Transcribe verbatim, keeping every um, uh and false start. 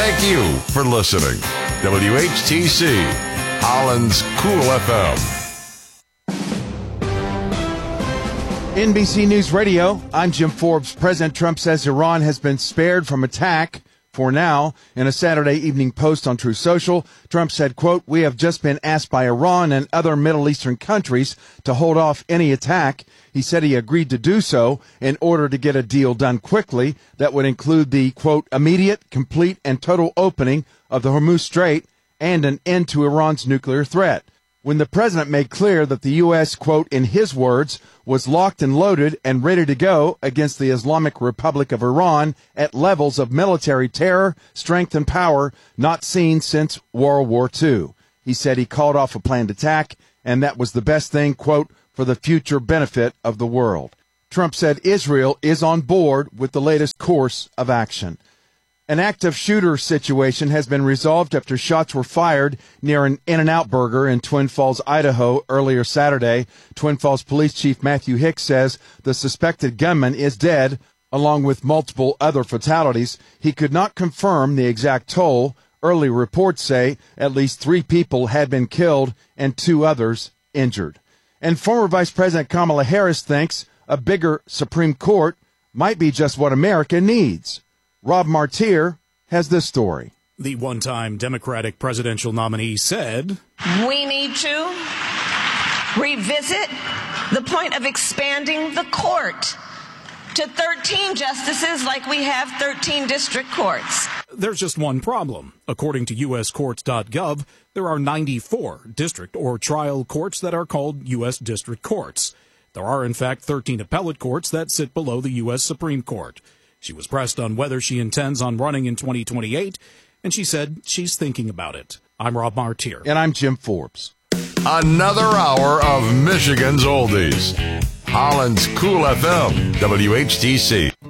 Thank you for listening. W H T C, Holland's Cool F M. N B C News Radio, I'm Jim Forbes. President Trump says Iran has been spared from attack for now. In a Saturday evening post on Truth Social, Trump said, quote, "We have just been asked by Iran and other Middle Eastern countries to hold off any attack." He said he agreed to do so in order to get a deal done quickly that would include the, quote, "immediate, complete, and total opening of the Hormuz Strait and an end to Iran's nuclear threat." When the president made clear that the U S, quote, in his words, was locked and loaded and ready to go against the Islamic Republic of Iran at levels of military terror, strength, and power not seen since World War Two. He said he called off a planned attack, and that was the best thing, quote, for the future benefit of the world. Trump said Israel is on board with the latest course of action. An active shooter situation has been resolved after shots were fired near an In-N-Out Burger in Twin Falls, Idaho, earlier Saturday. Twin Falls Police Chief Matthew Hicks says the suspected gunman is dead, along with multiple other fatalities. He could not confirm the exact toll. Early reports say at least three people had been killed and two others injured. And former Vice President Kamala Harris thinks a bigger Supreme Court might be just what America needs. Rob Martier has this story. The one-time Democratic presidential nominee said, "We need to revisit the point of expanding the court to thirteen justices like we have thirteen district courts." There's just one problem. According to U S courts dot gov, there are ninety-four district or trial courts that are called U S district courts. There are, in fact, thirteen appellate courts that sit below the U S Supreme Court. She was pressed on whether she intends on running in twenty twenty-eight, and she said she's thinking about it. I'm Rob Martier. And I'm Jim Forbes. Another hour of Michigan's Oldies. Holland's Cool F M, W H T C.